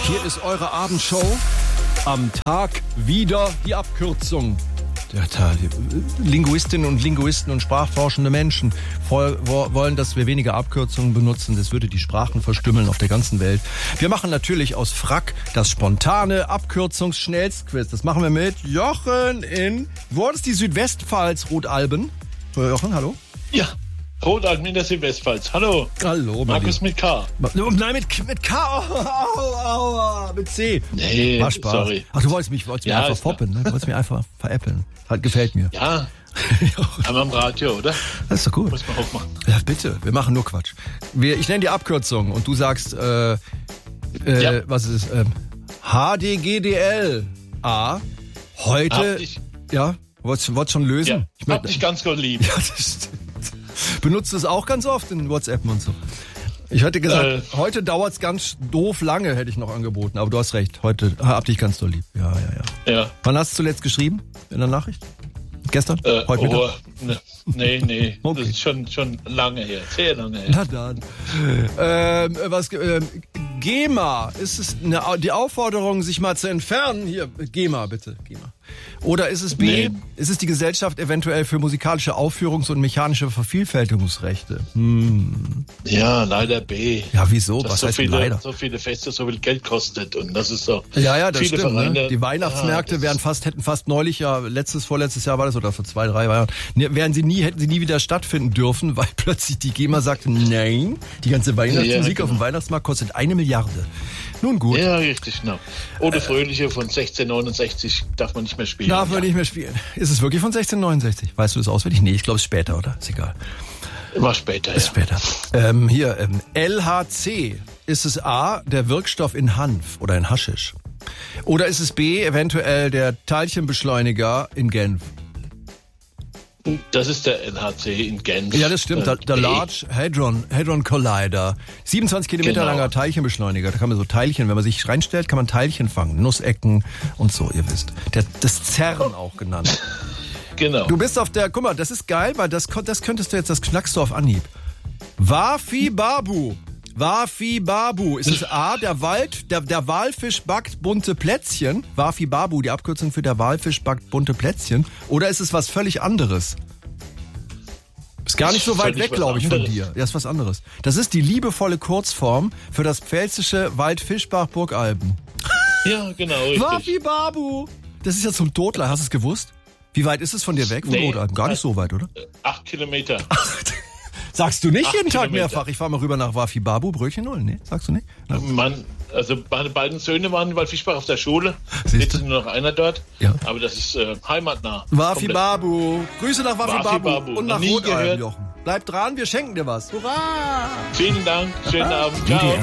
Hier ist eure Abendshow. Am Tag wieder die Abkürzung. Linguistinnen und Linguisten und sprachforschende Menschen wollen, dass wir weniger Abkürzungen benutzen. Das würde die Sprachen verstümmeln auf der ganzen Welt. Wir machen natürlich aus Frack das spontane Abkürzungsschnellstquiz. Das machen wir mit Jochen in... Wo ist die Südwestpfalz, Rotalben? Jochen, hallo? Ja, Rotalben in der Südwestpfalz. Hallo. Hallo, Markus mit K. Nein, mit K. Mit C. Nee, war Spaß. Sorry. Ach, du wolltest mich einfach foppen, ne? Du wolltest mich einfach veräppeln. Gefällt mir. Ja, aber am Radio, oder? Das ist doch gut. Muss man auch machen. Ja, bitte. Wir machen nur Quatsch. Ich nenne die Abkürzung und du sagst, was ist es? HDGDL. A. Heute... Ja? Wolltest schon lösen? Ja, hab dich ganz gut lieb. Ja, das stimmt. Benutzt es auch ganz oft in WhatsApp und so. Ich hätte gesagt, heute dauert es ganz doof lange, hätte ich noch angeboten. Aber du hast recht, heute hab dich ganz doll lieb. Ja. Wann hast du zuletzt geschrieben in der Nachricht? Gestern? Heute Mittag? Nee. Okay. Das ist schon lange her, sehr lange her. Na dann. GEMA, ist es die Aufforderung, sich mal zu entfernen? Hier, GEMA, bitte, GEMA. Oder ist es B? Nee. Ist es die Gesellschaft eventuell für musikalische Aufführungs- und mechanische Vervielfältigungsrechte? Ja, leider B. Ja, wieso? Das was heißt leider? So viele Feste so viel Geld kostet und das ist so. Ja, das viele stimmt. Vereine, Ne? Die Weihnachtsmärkte hätten fast neulich, vorletztes Jahr war das, oder vor 2-3 Jahren, hätten sie nie wieder stattfinden dürfen, weil plötzlich die GEMA sagte, nein, die ganze Weihnachtsmusik auf dem Weihnachtsmarkt kostet 1 Milliarde. Nun gut. Ja, richtig, genau. Oder Fröhliche von 1669 darf man nicht mehr spielen. Darf man nicht mehr spielen. Ist es wirklich von 1669? Weißt du das auswendig? Nee, ich glaube, es ist später, oder? Ist egal. War später, ist später. LHC. Ist es A, der Wirkstoff in Hanf oder in Haschisch? Oder ist es B, eventuell der Teilchenbeschleuniger in Genf? Das ist der LHC in Genf. Ja, das stimmt. Der Large Hadron Collider. 27 Kilometer langer Teilchenbeschleuniger. Da kann man so Teilchen, wenn man sich reinstellt, kann man Teilchen fangen. Nussecken und so, ihr wisst. Das CERN auch genannt. Genau. Du bist auf der, guck mal, das ist geil, weil das könntest du jetzt, das knackst du auf Anhieb. Wafi-Babu. Ist es A, der Walfisch backt bunte Plätzchen? Wafi-Babu, die Abkürzung für der Walfisch backt bunte Plätzchen? Oder ist es was völlig anderes? Ist gar nicht so weit weg, glaube ich, von dir. Ja, ist was anderes. Das ist die liebevolle Kurzform für das pfälzische Waldfischbach-Burgalben. Ja, genau, richtig. Wafi-Babu. Das ist ja zum Totlachen. Hast du es gewusst? Wie weit ist es von dir weg, von Burgalben? Gar nicht so weit, oder? 8 Kilometer. Sagst du nicht jeden Tag mehrfach? Ich fahre mal rüber nach Wafi-Babu, Brötchen holen. Nee, sagst du nicht? Mann, also meine beiden Söhne waren in Waldfischbach auf der Schule. Jetzt ist nur noch einer dort. Ja. Aber das ist heimatnah. Wafi-Babu. Grüße nach Wafi-Babu. Und nach Rotalben, Jochen. Bleib dran, wir schenken dir was. Hurra! Vielen Dank. Schönen Abend. Ciao.